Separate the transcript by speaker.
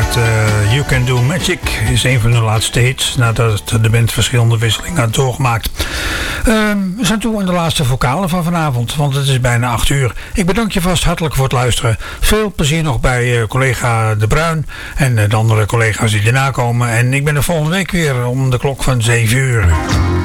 Speaker 1: met You Can Do Magic. Is een van de laatste hits nadat de band verschillende wisselingen had doorgemaakt. We zijn toe aan de laatste vocalen van vanavond, want het is bijna 8 uur. Ik bedank je vast hartelijk voor het luisteren. Veel plezier nog bij collega De Bruin en de andere collega's die erna komen. En ik ben er volgende week weer om de klok van 7 uur.